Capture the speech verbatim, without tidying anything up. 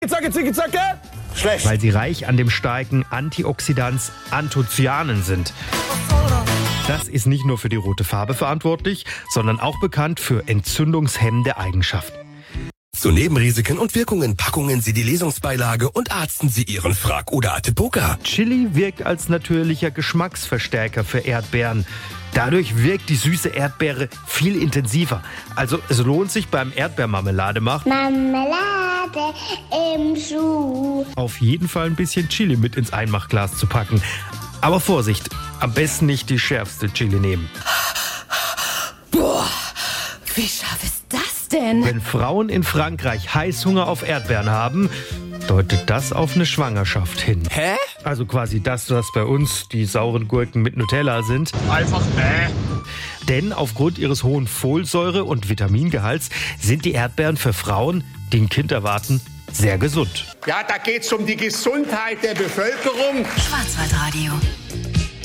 Zacke, zicke, zacke. Schlecht. Weil sie reich an dem starken Antioxidans Anthoцyanen sind. Das ist nicht nur für die rote Farbe verantwortlich, sondern auch bekannt für entzündungshemmende Eigenschaften. Zu Nebenrisiken und Wirkungen packungen Sie die Lesungsbeilage und arzten Sie Ihren Frag- oder Atipoka. Chili wirkt als natürlicher Geschmacksverstärker für Erdbeeren. Dadurch wirkt die süße Erdbeere viel intensiver. Also es lohnt sich beim Erdbeermarmelade machen. Marmelade im Schuh. Auf jeden Fall ein bisschen Chili mit ins Einmachglas zu packen. Aber Vorsicht, am besten nicht die schärfste Chili nehmen. Boah, wie scharf ist das denn? Wenn Frauen in Frankreich Heißhunger auf Erdbeeren haben, deutet das auf eine Schwangerschaft hin. Hä? Also quasi das, was bei uns die sauren Gurken mit Nutella sind. Einfach äh. Denn aufgrund ihres hohen Folsäure- und Vitamingehalts sind die Erdbeeren für Frauen, die ein Kind erwarten, sehr gesund. Ja, da geht's um die Gesundheit der Bevölkerung. Schwarzwaldradio.